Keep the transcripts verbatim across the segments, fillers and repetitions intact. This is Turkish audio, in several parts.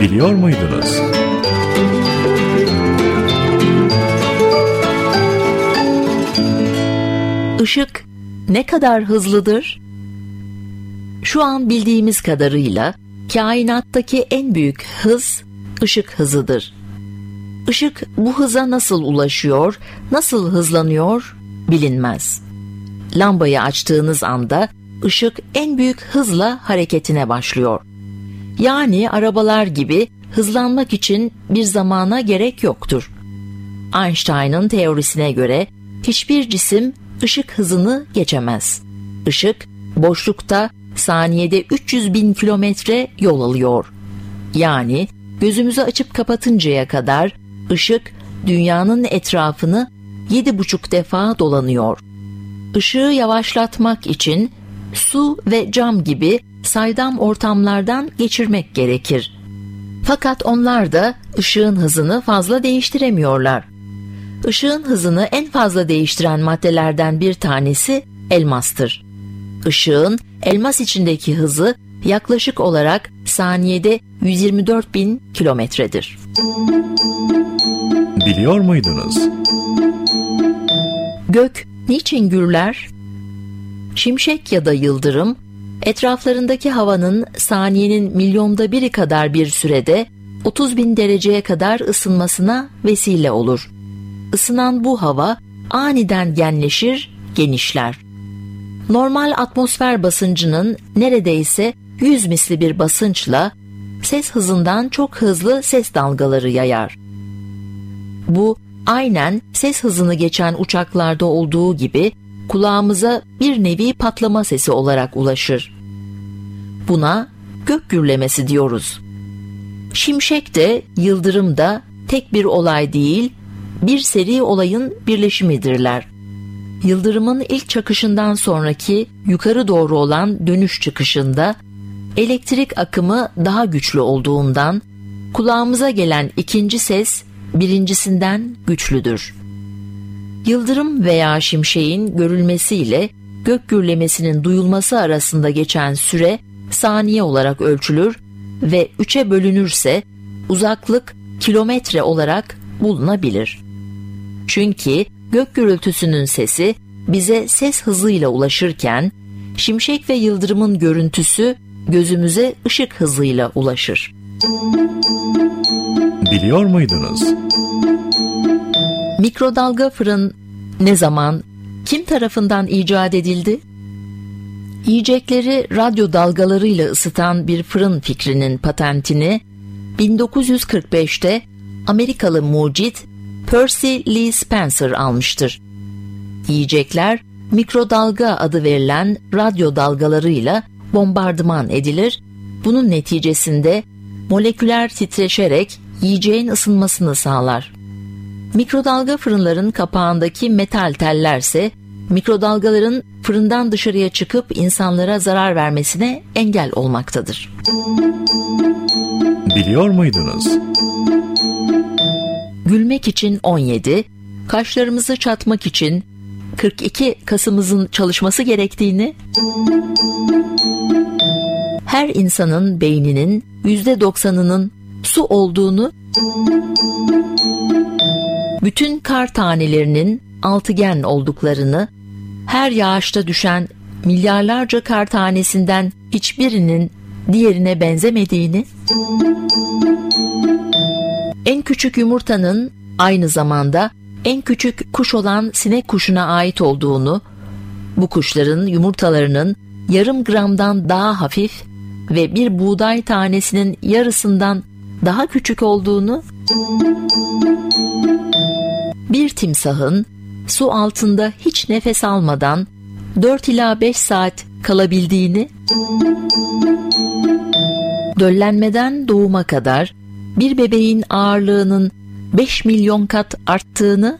Biliyor muydunuz? Işık ne kadar hızlıdır? Şu an bildiğimiz kadarıyla kainattaki en büyük hız ışık hızıdır. Işık bu hıza nasıl ulaşıyor, nasıl hızlanıyor bilinmez. Lambayı açtığınız anda ışık en büyük hızla hareketine başlıyor. Yani arabalar gibi hızlanmak için bir zamana gerek yoktur. Einstein'ın teorisine göre hiçbir cisim ışık hızını geçemez. Işık boşlukta saniyede üç yüz bin kilometre yol alıyor. Yani gözümüzü açıp kapatıncaya kadar ışık dünyanın etrafını yedi buçuk defa dolanıyor. Işığı yavaşlatmak için su ve cam gibi saydam ortamlardan geçirmek gerekir. Fakat onlar da ışığın hızını fazla değiştiremiyorlar. Işığın hızını en fazla değiştiren maddelerden bir tanesi elmastır. Işığın elmas içindeki hızı yaklaşık olarak saniyede yüz yirmi dört bin kilometredir. Biliyor muydunuz? Gök niçin gürler? Şimşek ya da yıldırım, etraflarındaki havanın saniyenin milyonda biri kadar bir sürede otuz bin dereceye kadar ısınmasına vesile olur. Isınan bu hava aniden genleşir, genişler. Normal atmosfer basıncının neredeyse yüz misli bir basınçla ses hızından çok hızlı ses dalgaları yayar. Bu aynen ses hızını geçen uçaklarda olduğu gibi kulağımıza bir nevi patlama sesi olarak ulaşır. Buna gök gürlemesi diyoruz. Şimşek de yıldırım da tek bir olay değil, bir seri olayın birleşimidirler. Yıldırımın ilk çakışından sonraki yukarı doğru olan dönüş çıkışında elektrik akımı daha güçlü olduğundan kulağımıza gelen ikinci ses birincisinden güçlüdür. Yıldırım veya şimşeğin görülmesiyle gök gürlemesinin duyulması arasında geçen süre saniye olarak ölçülür ve üçe bölünürse uzaklık kilometre olarak bulunabilir. Çünkü gök gürültüsünün sesi bize ses hızıyla ulaşırken şimşek ve yıldırımın görüntüsü gözümüze ışık hızıyla ulaşır. Biliyor muydunuz? Mikrodalga fırın ne zaman, kim tarafından icat edildi? Yiyecekleri radyo dalgalarıyla ısıtan bir fırın fikrinin patentini bin dokuz yüz kırk beşte Amerikalı mucit Percy Lee Spencer almıştır. Yiyecekler mikrodalga adı verilen radyo dalgalarıyla bombardıman edilir. Bunun neticesinde moleküler titreşerek yiyeceğin ısınmasını sağlar. Mikrodalga fırınların kapağındaki metal tellerse mikrodalgaların fırından dışarıya çıkıp insanlara zarar vermesine engel olmaktadır. Biliyor muydunuz? Gülmek için on yedi, kaşlarımızı çatmak için kırk iki kasımızın çalışması gerektiğini, her insanın beyninin yüzde doksanının su olduğunu, bütün kar tanelerinin altıgen olduklarını, her yağışta düşen milyarlarca kar tanesinden hiçbirinin diğerine benzemediğini, en küçük yumurtanın aynı zamanda en küçük kuş olan sinek kuşuna ait olduğunu, bu kuşların yumurtalarının yarım gramdan daha hafif ve bir buğday tanesinin yarısından daha küçük olduğunu, bir timsahın su altında hiç nefes almadan dört ila beş saat kalabildiğini, döllenmeden doğuma kadar bir bebeğin ağırlığının beş milyon kat arttığını,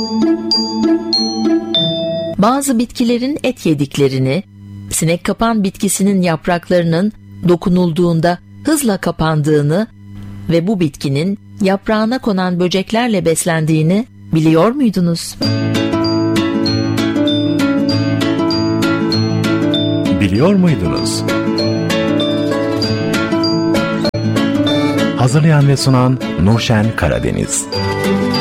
bazı bitkilerin et yediklerini, sinek kapan bitkisinin yapraklarının dokunulduğunda hızla kapandığını ve bu bitkinin yaprağına konan böceklerle beslendiğini biliyor muydunuz? Biliyor muydunuz? Hazırlayan ve sunan Nurşen Karadeniz.